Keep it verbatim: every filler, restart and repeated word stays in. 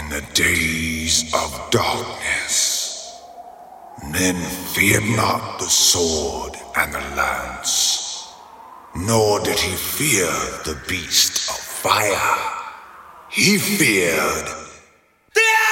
In the days of darkness, men feared not the sword and the lance, nor did he fear the beast of fire. He feared